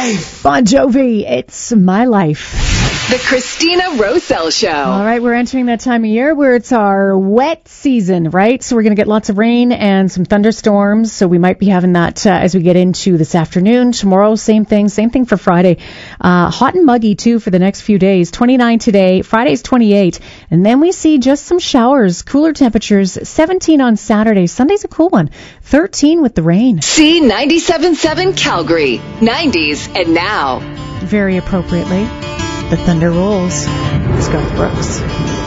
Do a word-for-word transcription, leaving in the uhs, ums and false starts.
life. Bon Jovi, it's my life. The Christina Roselle Show. All right, we're entering that time of year where it's our wet season, right? So we're going to get lots of rain and some thunderstorms. So we might be having that uh, as we get into this afternoon. Tomorrow, same thing. Same thing for Friday. Uh, hot and muggy, too, for the next few days. twenty-nine today. Friday's twenty-eight. And then we see just some showers. Cooler temperatures. seventeen on Saturday. Sunday's a cool one. thirteen with the rain. C ninety-seven point seven Calgary. nineties and now. Very appropriately, the thunder rolls. Scott Brooks.